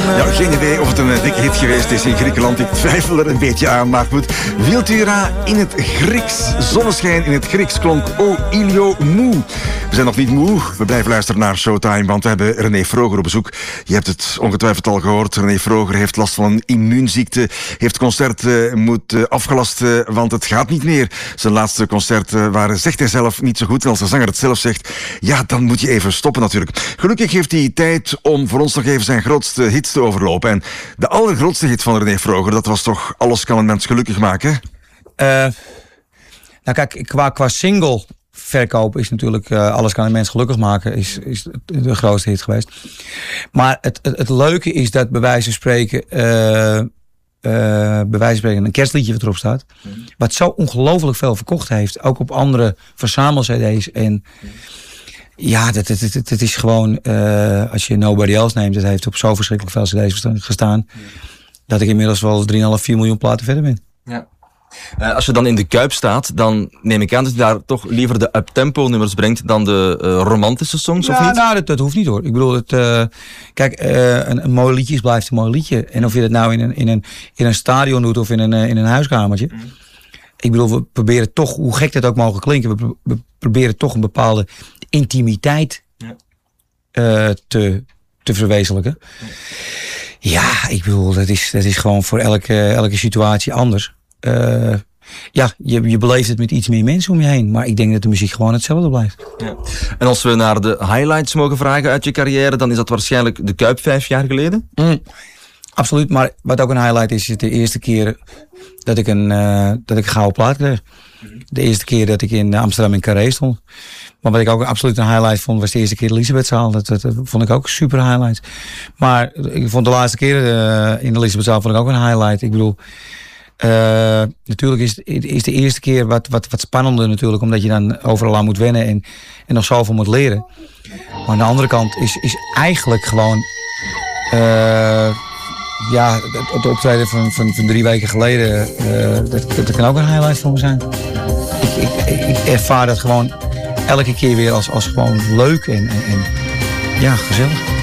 Ja, geen idee of het een dikke hit geweest is in Griekenland. Ik twijfel er een beetje aan, maar goed. Wiltura in het Grieks. Zonneschijn in het Grieks klonk O Ilio moe. We zijn nog niet moe. We blijven luisteren naar Showtime, want we hebben René Vroger op bezoek. Je hebt het ongetwijfeld al gehoord. René Vroger heeft last van een immuunziekte. Heeft concerten moeten afgelasten, want het gaat niet meer. Zijn laatste concerten waren, zegt hij zelf, niet zo goed. En als de zanger het zelf zegt, ja, dan moet je even stoppen natuurlijk. Gelukkig heeft hij tijd om voor ons nog even zijn grootste hits te overlopen. En de allergrootste hit van René Vroger, dat was toch Alles kan een mens gelukkig maken? Nou kijk, qua single verkoop is natuurlijk Alles kan een mens gelukkig maken is de grootste hit geweest. Maar het leuke is dat bij wijze van spreken een kerstliedje wat erop staat, wat zo ongelooflijk veel verkocht heeft, ook op andere verzamel-cd's. En ja, dat is gewoon, als je Nobody Else neemt, dat heeft op zo verschrikkelijk veel cd's gestaan, dat ik inmiddels wel 3,5, 4 miljoen platen verder ben. Ja. Als je dan in de Kuip staat, dan neem ik aan dat je daar toch liever de uptempo nummers brengt dan de romantische songs, of niet? Nou, dat hoeft niet hoor. Ik bedoel, kijk, een mooi liedje blijft een mooi liedje. En of je dat nou in een stadion doet of in een huiskamertje. Ik bedoel, we proberen toch, hoe gek dat ook mogen klinken, we proberen toch een bepaalde intimiteit te verwezenlijken. Ja, ik bedoel, dat is gewoon voor elke situatie anders. Ja, je beleeft het met iets meer mensen om je heen. Maar ik denk dat de muziek gewoon hetzelfde blijft. Ja. En als we naar de highlights mogen vragen uit je carrière, dan is dat waarschijnlijk de Kuip 5 jaar geleden? Absoluut, maar wat ook een highlight is de eerste keer dat ik een gouden plaat kreeg. De eerste keer dat ik in Amsterdam in Carré stond. Maar wat ik ook absoluut een highlight vond, was de eerste keer de Elisabethzaal. Dat vond ik ook super highlight. Maar ik vond de laatste keer in de Elisabethzaal vond ik ook een highlight. Ik bedoel, natuurlijk is de eerste keer wat spannender natuurlijk, omdat je dan overal aan moet wennen en nog zoveel moet leren. Maar aan de andere kant is eigenlijk gewoon het optreden van 3 weken geleden, dat kan ook een highlight voor me zijn. Ik ervaar dat gewoon elke keer weer als gewoon leuk en ja, gezellig.